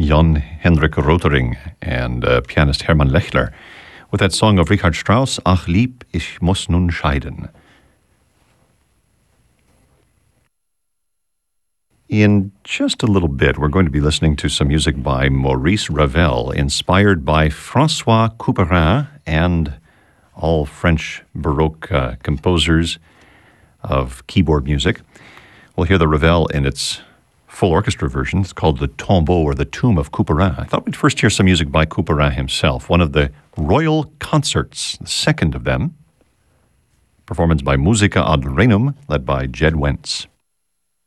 Jan Hendrik Rotering and pianist Hermann Lechler with that song of Richard Strauss, Ach lieb, ich muss nun scheiden. In just a little bit, we're going to be listening to some music by Maurice Ravel, inspired by François Couperin and all French Baroque composers of keyboard music. We'll hear the Ravel in its full orchestra version. It's called the Tombeau or the Tomb of Couperin. I thought we'd first hear some music by Couperin himself, one of the Royal Concerts, the second of them. Performance by Musica ad Renum, led by Jed Wentz.